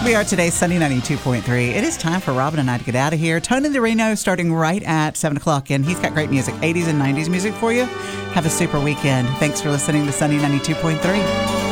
We are today's Sunny 92.3. It is time for Robin and I to get out of here. Tony the Reno starting right at 7 o'clock, and he's got great music, 80s and 90s music for you. Have a super weekend. Thanks for listening to Sunny 92.3.